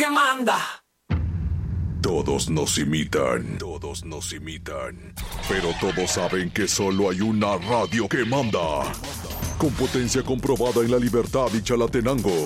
que manda. Todos nos imitan, pero todos saben que solo hay una radio que manda. Con potencia comprobada en La Libertad y Chalatenango.